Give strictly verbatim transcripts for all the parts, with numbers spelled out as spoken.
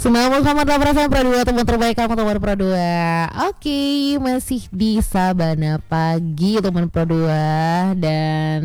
sembilan puluh koma delapan F M Pro dua, teman terbaik kamu teman Pro dua. Oke, masih di Sabana Pagi teman Pro dua. Dan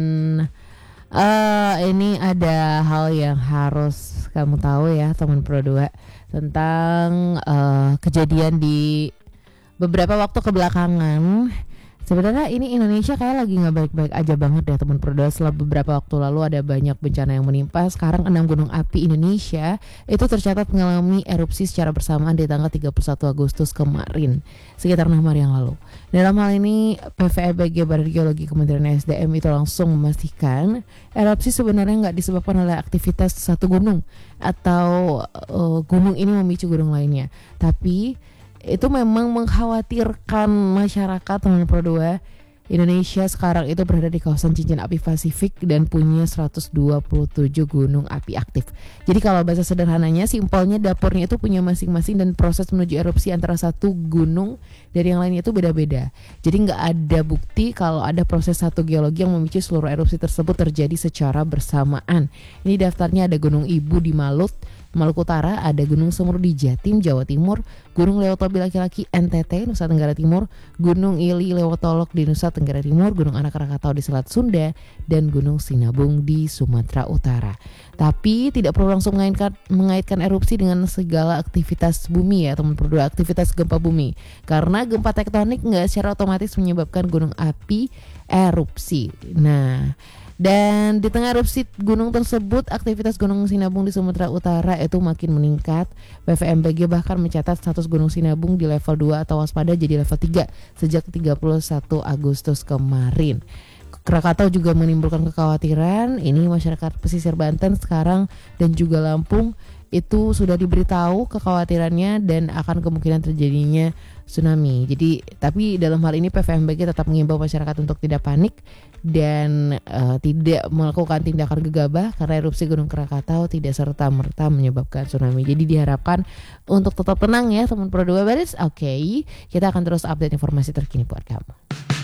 uh, ini ada hal yang harus kamu tahu ya teman Pro dua, tentang uh, kejadian di beberapa waktu kebelakangan. Sebenarnya ini Indonesia kayak lagi gak baik-baik aja banget ya teman Pro dua. Setelah beberapa waktu lalu ada banyak bencana yang menimpa. Sekarang enam gunung api Indonesia itu tercatat mengalami erupsi secara bersamaan di tanggal tiga puluh satu Agustus kemarin, sekitar enam hari yang lalu. Dalam hal ini P V M B G Badan Geologi Kementerian S D M itu langsung memastikan erupsi sebenarnya gak disebabkan oleh aktivitas satu gunung atau uh, gunung ini memicu gunung lainnya, tapi itu memang mengkhawatirkan masyarakat teman Pro dua. Indonesia sekarang itu berada di kawasan cincin api Pasifik dan punya seratus dua puluh tujuh gunung api aktif. Jadi kalau bahasa sederhananya, simpelnya dapurnya itu punya masing-masing dan proses menuju erupsi antara satu gunung dari yang lainnya itu beda-beda. Jadi nggak ada bukti kalau ada proses satu geologi yang memicu seluruh erupsi tersebut terjadi secara bersamaan. Ini daftarnya ada Gunung Ibu di Malut, Maluku Utara, ada Gunung Semeru di Jatim, Jawa Timur, Gunung Lewotobi Laki-Laki N T T, Nusa Tenggara Timur, Gunung Ili Lewotolok di Nusa Tenggara Timur, Gunung Anak Krakatau di Selat Sunda, dan Gunung Sinabung di Sumatera Utara. Tapi tidak perlu langsung mengaitkan, mengaitkan erupsi dengan segala aktivitas bumi ya teman Pro dua, aktivitas gempa bumi. Karena gempa tektonik nggak secara otomatis menyebabkan gunung api erupsi. Nah, dan di tengah erupsi gunung tersebut, aktivitas Gunung Sinabung di Sumatera Utara itu makin meningkat. P V M B G bahkan mencatat status Gunung Sinabung di level dua atau waspada jadi level tiga sejak tiga puluh satu Agustus kemarin. Krakatau juga menimbulkan kekhawatiran. Ini masyarakat pesisir Banten sekarang dan juga Lampung itu sudah diberitahu kekhawatirannya dan akan kemungkinan terjadinya tsunami. Jadi tapi dalam hal ini P V M B G tetap mengimbau masyarakat untuk tidak panik dan uh, tidak melakukan tindakan gegabah karena erupsi Gunung Krakatau tidak serta-merta menyebabkan tsunami. Jadi diharapkan untuk tetap tenang ya teman Pro dua. But it's okay. Kita akan terus update informasi terkini buat kamu.